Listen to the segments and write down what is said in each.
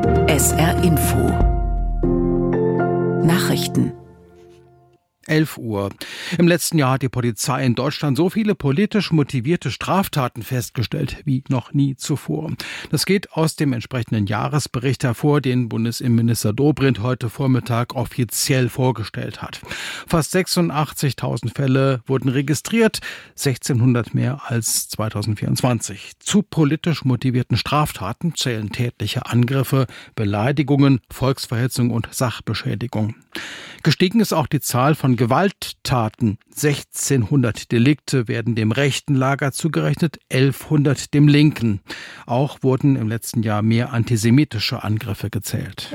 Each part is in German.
SR Info Nachrichten 11 Uhr. Im letzten Jahr hat die Polizei in Deutschland so viele politisch motivierte Straftaten festgestellt wie noch nie zuvor. Das geht aus dem entsprechenden Jahresbericht hervor, den Bundesinnenminister Dobrindt heute Vormittag offiziell vorgestellt hat. Fast 86.000 Fälle wurden registriert, 1.600 mehr als 2024. Zu politisch motivierten Straftaten zählen tätliche Angriffe, Beleidigungen, Volksverhetzung und Sachbeschädigung. Gestiegen ist auch die Zahl von Gewalttaten. 1.600 Delikte werden dem rechten Lager zugerechnet, 1.100 dem linken. Auch wurden im letzten Jahr mehr antisemitische Angriffe gezählt.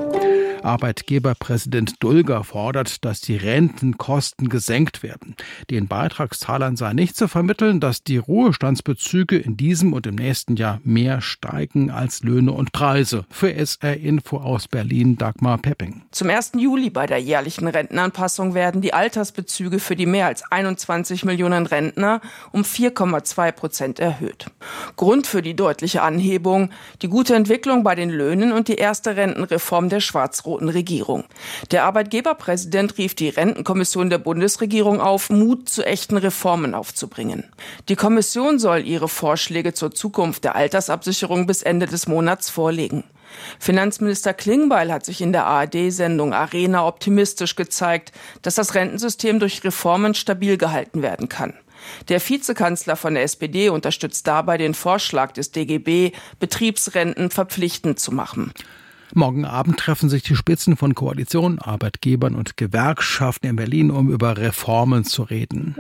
Arbeitgeberpräsident Dulger fordert, dass die Rentenkosten gesenkt werden. Den Beitragszahlern sei nicht zu vermitteln, dass die Ruhestandsbezüge in diesem und im nächsten Jahr mehr steigen als Löhne und Preise. Für SR Info aus Berlin, Dagmar Pepping. Zum 1. Juli bei der jährlichen Rentenanpassung werden die Altersbezüge für die mehr als 21 Millionen Rentner um 4,2% erhöht. Grund für die deutliche Anhebung: die gute Entwicklung bei den Löhnen und die erste Rentenreform der schwarz-roten Regierung. Der Arbeitgeberpräsident rief die Rentenkommission der Bundesregierung auf, Mut zu echten Reformen aufzubringen. Die Kommission soll ihre Vorschläge zur Zukunft der Altersabsicherung bis Ende des Monats vorlegen. Finanzminister Klingbeil hat sich in der ARD-Sendung Arena optimistisch gezeigt, dass das Rentensystem durch Reformen stabil gehalten werden kann. Der Vizekanzler von der SPD unterstützt dabei den Vorschlag des DGB, Betriebsrenten verpflichtend zu machen. Morgen Abend treffen sich die Spitzen von Koalition, Arbeitgebern und Gewerkschaften in Berlin, um über Reformen zu reden.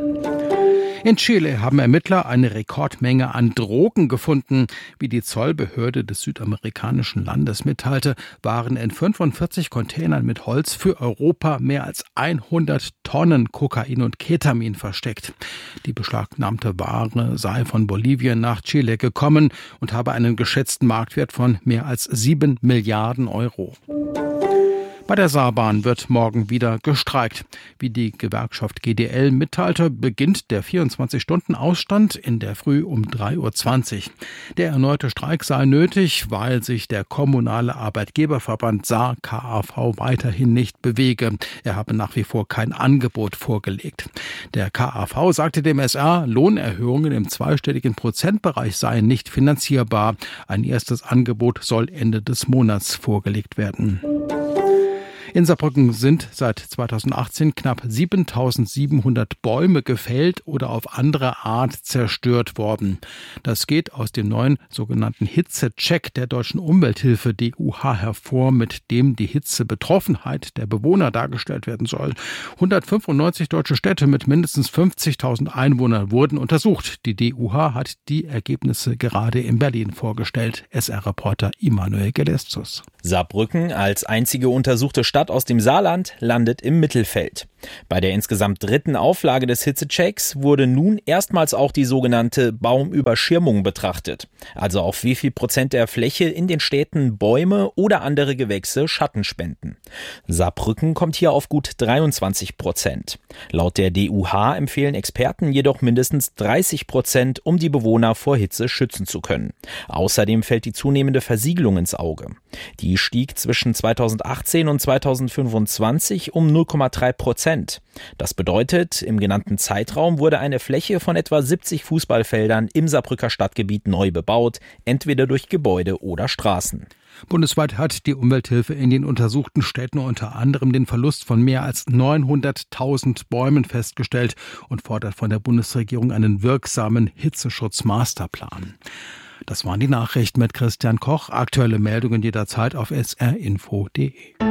In Chile haben Ermittler eine Rekordmenge an Drogen gefunden. Wie die Zollbehörde des südamerikanischen Landes mitteilte, waren in 45 Containern mit Holz für Europa mehr als 100 Tonnen Kokain und Ketamin versteckt. Die beschlagnahmte Ware sei von Bolivien nach Chile gekommen und habe einen geschätzten Marktwert von mehr als 7 Milliarden Euro. Bei der Saarbahn wird morgen wieder gestreikt. Wie die Gewerkschaft GDL mitteilte, beginnt der 24-Stunden-Ausstand in der Früh um 3.20 Uhr. Der erneute Streik sei nötig, weil sich der kommunale Arbeitgeberverband Saar KAV weiterhin nicht bewege. Er habe nach wie vor kein Angebot vorgelegt. Der KAV sagte dem SR, Lohnerhöhungen im zweistelligen Prozentbereich seien nicht finanzierbar. Ein erstes Angebot soll Ende des Monats vorgelegt werden. In Saarbrücken sind seit 2018 knapp 7.700 Bäume gefällt oder auf andere Art zerstört worden. Das geht aus dem neuen sogenannten Hitzecheck der Deutschen Umwelthilfe DUH hervor, mit dem die Hitzebetroffenheit der Bewohner dargestellt werden soll. 195 deutsche Städte mit mindestens 50.000 Einwohnern wurden untersucht. Die DUH hat die Ergebnisse gerade in Berlin vorgestellt. SR-Reporter Immanuel Gelestus. Saarbrücken als einzige untersuchte Stadt aus dem Saarland landet im Mittelfeld. Bei der insgesamt dritten Auflage des Hitzechecks wurde nun erstmals auch die sogenannte Baumüberschirmung betrachtet. Also auf wie viel Prozent der Fläche in den Städten Bäume oder andere Gewächse Schatten spenden. Saarbrücken kommt hier auf gut 23%. Laut der DUH empfehlen Experten jedoch mindestens 30%, um die Bewohner vor Hitze schützen zu können. Außerdem fällt die zunehmende Versiegelung ins Auge. Die stieg zwischen 2018 und 2025 um 0,3%. Das bedeutet, im genannten Zeitraum wurde eine Fläche von etwa 70 Fußballfeldern im Saarbrücker Stadtgebiet neu bebaut, entweder durch Gebäude oder Straßen. Bundesweit hat die Umwelthilfe in den untersuchten Städten unter anderem den Verlust von mehr als 900.000 Bäumen festgestellt und fordert von der Bundesregierung einen wirksamen Hitzeschutzmasterplan. Das waren die Nachrichten mit Christian Koch. Aktuelle Meldungen jederzeit auf srinfo.de.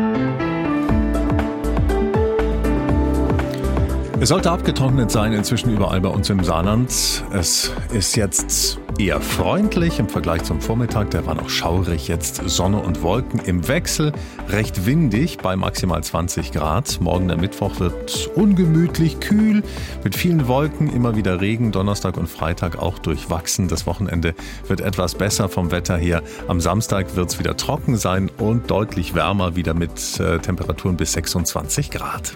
Es sollte abgetrocknet sein, inzwischen überall bei uns im Saarland. Es ist jetzt eher freundlich im Vergleich zum Vormittag. Der war noch schaurig. Jetzt Sonne und Wolken im Wechsel. Recht windig bei maximal 20 Grad. Morgen der Mittwoch wird ungemütlich kühl mit vielen Wolken. Immer wieder Regen. Donnerstag und Freitag auch durchwachsen. Das Wochenende wird etwas besser vom Wetter her. Am Samstag wird es wieder trocken sein und deutlich wärmer, wieder mit Temperaturen bis 26 Grad.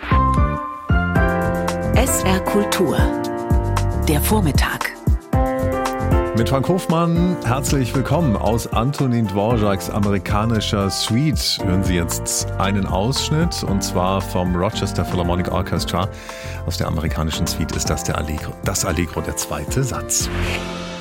SR Kultur. Der Vormittag. Mit Frank Hofmann, herzlich willkommen aus Antonin Dvořáks amerikanischer Suite. Hören Sie jetzt einen Ausschnitt, und zwar vom Rochester Philharmonic Orchestra. Aus der amerikanischen Suite ist das das Allegro, der zweite Satz.